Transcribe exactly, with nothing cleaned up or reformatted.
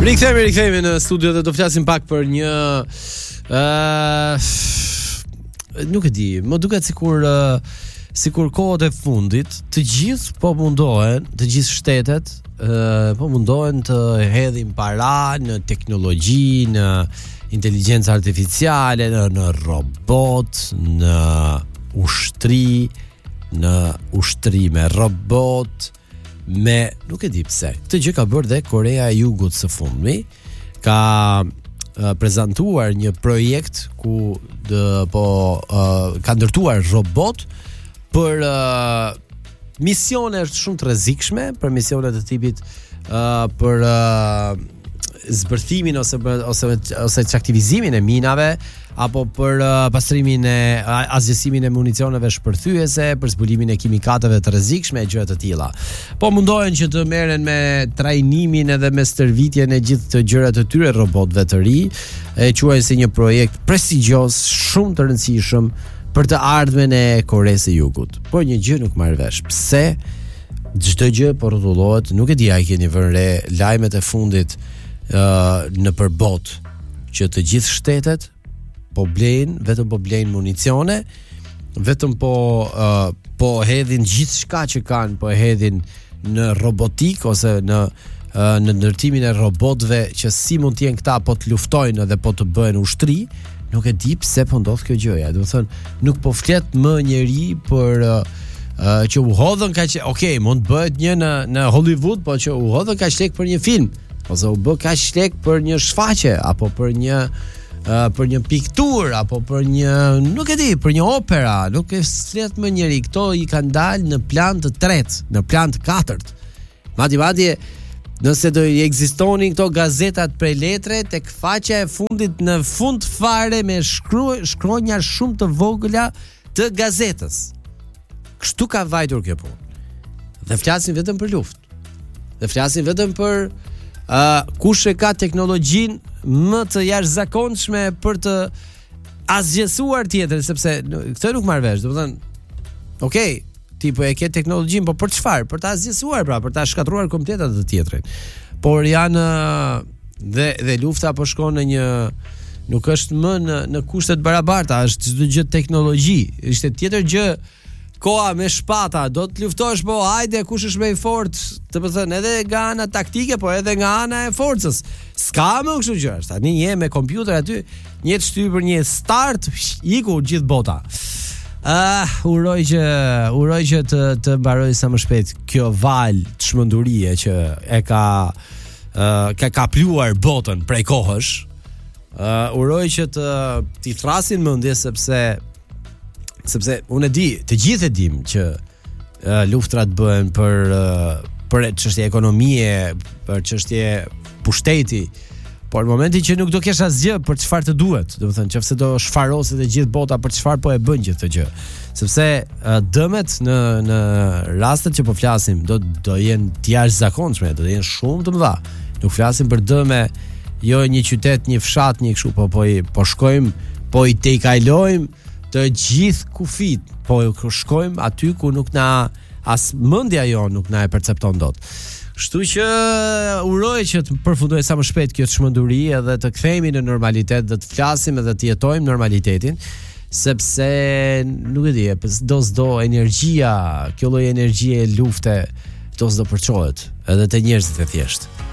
Rikthehemi, rikthehemi në studio dhe do flasim pak për një uh, nuk e di, më duket sikur uh, sikur kohët e fundit të gjithë po mundohen, të gjithë shtetet uh, po mundohen të hedhin para në teknologji, në inteligjencë artificiale, në, në robot, në ushtri, në ushtri me robot, me, nuk e di pse. Këtë gjë ka bërë dhe Korea e Jugut së fundmi, ka uh, prezantuar një projekt ku dë, po uh, ka ndërtuar robot për uh, misione shumë të rrezikshme, për misione të tipit uh, për uh, zbërthimin ose ose ose çaktivizimin e minave, apo për uh, pastrimin e asgjësimin e municioneve shpërthyese, për zbulimin e kimikateve të rrezikshme e gjëra të tilla. Po mundohen që të merren me trajnimin edhe me stërvitjen e gjithë të gjërat të tyre robotëve të ri, e quajnë si një projekt prestigjioz, shumë të rëndësishëm për të ardhmen e Koresë së Jugut. Po një gjë nuk marr vesh. Pse çdo gjë po rrotullohet? Nuk e di, a keni vënë re lajmet e fundit uh, në përbot që të gjithë shtetet po blejnë, vetëm po blejnë municione, vetëm po uh, po hedhin gjithçka që kanë, po e hedhin në robotik ose në uh, në ndërtimin e robotëve që si mund të jenë këta po të luftojnë dhe po të bëhen ushtri. Nuk e di pse po ndodh kjo gjëja. Do të thënë, nuk po flet më njeri për uh, uh, që u hodhën kaq, okay, mund të bëhet një në në Hollywood, po që u hodhën kaq lek për një film, ose u bë kaq lek për një shfaqje, apo për një Uh, për një piktur, apo për një, nuk e di, për një opera. Nuk e flet më njeri. Këto i kanë dalë në plan të tretë, në plan të katërt. Madje madje nëse do i ekzistonin këto gazetat prej letre, tek faqja e fundit në fund fare me shkruaj, shkronja shumë të vogla të gazetës. Kështu ka vajtur kjo punë. Dhe flasin vetëm për luftë. Dhe flasin vetëm për Uh, kush e ka teknologjin më të jashtëzakonshme për të asgjësuar tjetrin, sepse këtë nuk marr vesh. Do të thënë, okay, ti po e ke teknologjin, po për çfarë? Për të asgjësuar, pra, për ta shkatruar komplet atë të tjetrin. Por janë dhe dhe lufta po shkon në një, nuk është më në në kushte të barabarta, është çdo gjë teknologji. Ishte tjetër gjë koha me shpata, do të luftosh, po hajde kush është më i fortë, të të thënë edhe nga ana taktike, po edhe nga ana e forcës. S'ka më kështu gjë. Tani je me kompjuter aty, një të shtyr për një start, iku gjithë bota. Ah, uh, uroj që uroj që të të mbaroj sa më shpejt kjo val të çmendurie që e ka uh, ka kapluar botën prej kohësh. Uh, uroj që të t'i thrasin mendje, sepse sepse unë e di, të gjithë e dim që uh, luftrat bëhen për uh, për çështje ekonomie, për çështje pushteti, por në momentin që nuk do kesh asgjë për çfarë të duhet, do të thënë, nëse do shfaroset e gjithë bota për çfarë po e bën gjithë këtë gjë. Sepse uh, dëmet në në rastet që po flasim do do jenë të jashtëzakonshme, do të jenë shumë të mëdha. Nuk flasim për dëme jo një qytet, një fshat, një kështu, po po i po shkojmë, po i tejkajlojmë të gjithë kufit, po shkojmë aty ku nuk na, as mendja jo nuk na e percepton dot. Kështu që uroj që të përfundojë sa më shpejt kjo çmenduri edhe të kthehemi në normalitet, dhe të flasim edhe të jetojmë normalitetin, sepse nuk e di, do s'do energjia, kjo lloj energjie lufte do s'do përçohet edhe te njerëzit e thjeshtë.